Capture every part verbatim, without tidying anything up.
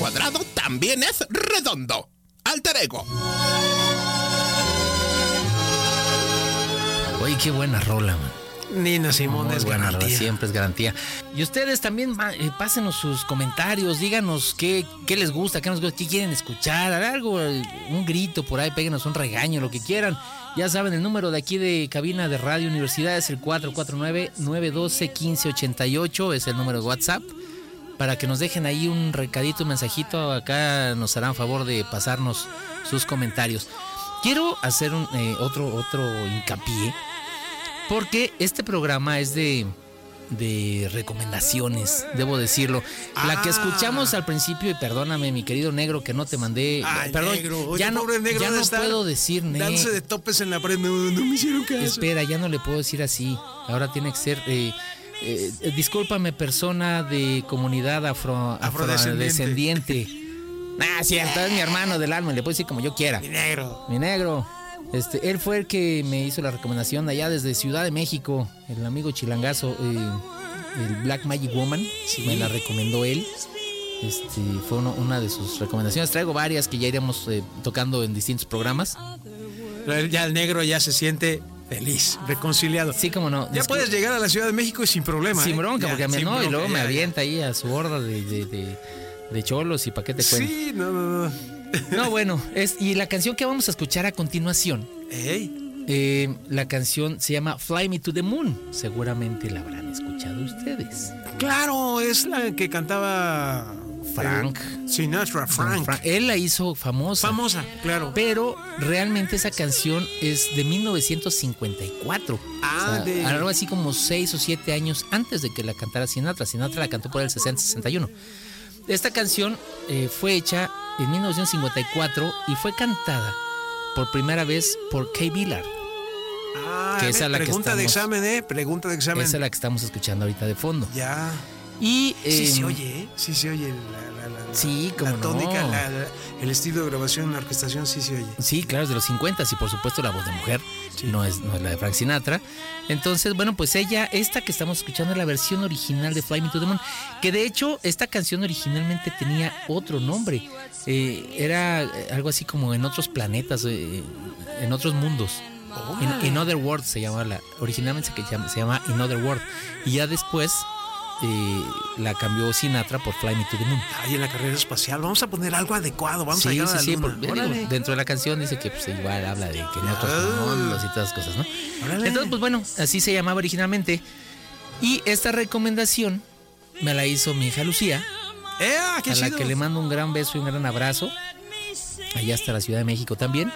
cuadrado también es redondo. Alter Ego. Oye, qué buena rola, man. Nina Simone es buena garantía. rola, siempre es garantía. Y ustedes también eh, pásenos sus comentarios, díganos qué, qué les gusta, qué nos gusta, qué quieren escuchar, algo, un grito por ahí, péguenos un regaño, lo que quieran. Ya saben, el número de aquí de cabina de Radio Universidad es el cuatro cuatro nueve, nueve uno dos, uno cinco ocho ocho, es el número de WhatsApp. Para que nos dejen ahí un recadito, un mensajito, acá nos harán favor de pasarnos sus comentarios. Quiero hacer un, eh, otro, otro hincapié, porque este programa es de, de recomendaciones, debo decirlo. Ah. La que escuchamos al principio, y perdóname, mi querido negro, que no te mandé. Ay, perdón, negro. Oye, ya no, negro, ya no puedo decir negro. Dándose de topes en la pared, no, no me hicieron caso. Espera, ya no le puedo decir así. Ahora tiene que ser. Eh, eh, discúlpame, persona de comunidad afro, afrodescendiente. Ah, cierto, es mi hermano del alma, le puedo decir como yo quiera. Mi negro. Mi negro. Este, él fue el que me hizo la recomendación allá desde Ciudad de México, el amigo chilangazo, eh, el Black Magic Woman, sí. Me la recomendó él. Este, fue uno, una de sus recomendaciones. Traigo varias que ya iremos eh, tocando en distintos programas. Ya el negro ya se siente feliz, reconciliado. Sí, como no. Ya puedes llegar a la Ciudad de México y sin problema. Sin ¿eh? bronca, ya, porque me, no, bronca, y luego ya, me ya. avienta ahí a su horda de, de, de, de cholos y pa' qué te cuento. Sí, no, no, no. No, bueno, es, y la canción que vamos a escuchar a continuación, hey. eh, la canción se llama Fly Me to the Moon. Seguramente la habrán escuchado ustedes. Claro, es la que cantaba Frank Sinatra. Frank. Frank. Él la hizo famosa. Famosa, claro. Pero realmente esa canción es de mil novecientos cincuenta y cuatro. Ah, o sea, de... algo así como seis o siete años antes de que la cantara Sinatra. Sinatra la cantó por el sesenta sesenta y uno. Esta canción eh, fue hecha en mil novecientos cincuenta y cuatro y fue cantada por primera vez por Kay Billard. Ah, que esa ver, la pregunta que de estamos, examen, ¿eh? Pregunta de examen. Esa es la que estamos escuchando ahorita de fondo. Ya. Y, eh, sí se oye, ¿eh? Sí se oye la, la, la, sí, como la tónica, no. la, la, el estilo de grabación, la orquestación, sí se oye. Sí, claro, es de los cincuenta y por supuesto la voz de mujer, sí. no, es, no es la de Frank Sinatra. Entonces, bueno, pues ella, esta que estamos escuchando es la versión original de Fly Me to the Moon, que de hecho esta canción originalmente tenía otro nombre. Eh, era algo así como en otros planetas, eh, en otros mundos. Oh. In, in Other World se llamaba la, originalmente se llama, se llama In Other World. Y ya después eh, la cambió Sinatra por Fly Me to the Moon. Ay, en la carrera espacial, vamos a poner algo adecuado, vamos sí, a llegar sí, a la sí, luna. por, digo, dentro de la canción dice que pues, igual habla de que en otros mundos y todas esas cosas, ¿no? Órale. Entonces, pues bueno, así se llamaba originalmente. Y esta recomendación me la hizo mi hija Lucía, ¡Eh, qué a chido! la que le mando un gran beso y un gran abrazo, allá hasta la Ciudad de México también.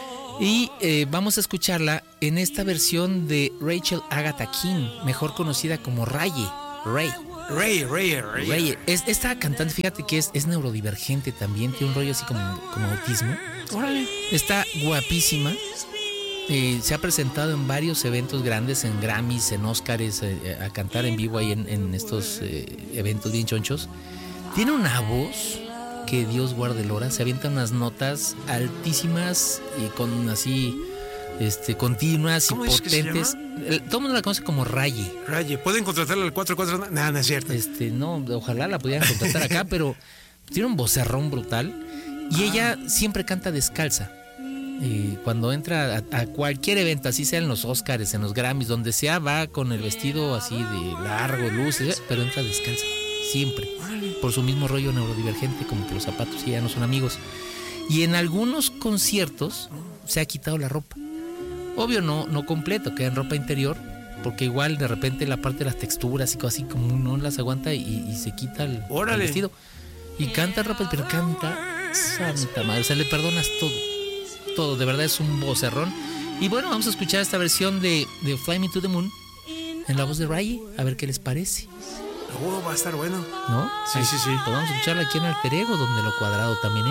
Y eh, vamos a escucharla en esta versión de Rachel Agatha King, mejor conocida como Raye, Ray. Ray, Ray, Ray. Ray. Es, esta cantante, fíjate que es, es neurodivergente también, tiene un rollo así como, como autismo. Órale. Está guapísima. Eh, se ha presentado en varios eventos grandes, en Grammys, en Óscares, eh, a cantar en vivo ahí en, en estos eh, eventos bien chonchos. Tiene una voz que Dios guarde el hora, se avientan unas notas altísimas y con así este continuas y potentes. Todo el mundo la conoce como Raye. Raye, ¿pueden contratarla al cuatro cuatro? No, no es cierto. Este, no, ojalá la pudieran contratar acá, pero tiene un vocerrón brutal y ah. ella siempre canta descalza. Eh, cuando entra a, a cualquier evento, así sea en los Óscares, en los Grammys, donde sea, va con el vestido así de largo, luces, pero entra descalza. Siempre, por su mismo rollo neurodivergente, como que los zapatos ya no son amigos. Y en algunos conciertos se ha quitado la ropa. Obvio no, no completo, queda en ropa interior, porque igual de repente la parte de las texturas y cosas así como no las aguanta y, y se quita el, el vestido. Y canta ropa, pero canta santa madre, o sea, le perdonas todo, todo, de verdad es un vocerrón. Y bueno, vamos a escuchar esta versión de, de Fly Me to the Moon en la voz de Raye, a ver qué les parece. Oh, va a estar bueno. ¿No? Sí, sí, sí. Pues vamos a escucharla aquí en Alter Ego, donde lo cuadrado también